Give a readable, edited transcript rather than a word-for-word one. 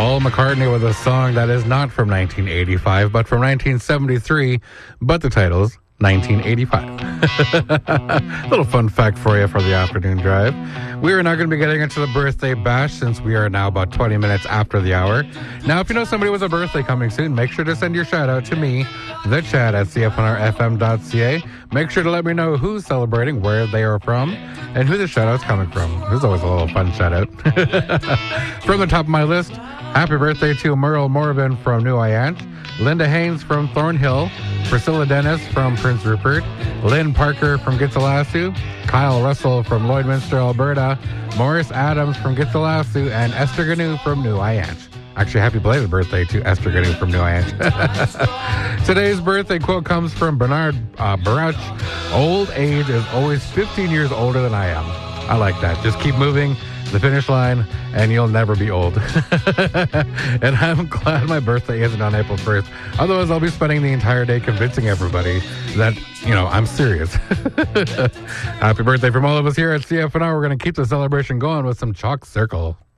Paul McCartney with a song that is not from 1985, but from 1973, but the title is 1985. Little fun fact for you for the afternoon drive. We are now going to be getting into the birthday bash since we are now about 20 minutes after the hour. Now, if you know somebody with a birthday coming soon, make sure to send your shout out to me, the chat at cfnrfm.ca. Make sure to let me know who's celebrating, where they are from, and who the shout out's coming from. There's always a little fun shout out. From the top of my list, happy birthday to Merle Morvan from New Iant, Linda Haynes from Thornhill, Priscilla Dennis from Prince Rupert, Lynn Parker from Gitzilasu, Kyle Russell from Lloydminster, Alberta, Morris Adams from Gitzilasu, and Esther Ganu from New Iant. Actually, happy belated birthday to Esther Ganu from New Iant. Today's birthday quote comes from Bernard Baruch. Old age is always 15 years older than I am. I like that. Just keep moving the finish line, and you'll never be old. And I'm glad my birthday isn't on April 1st. Otherwise, I'll be spending the entire day convincing everybody that, I'm serious. Happy birthday from all of us here at CFNR. We're going to keep the celebration going with some Chalk Circle.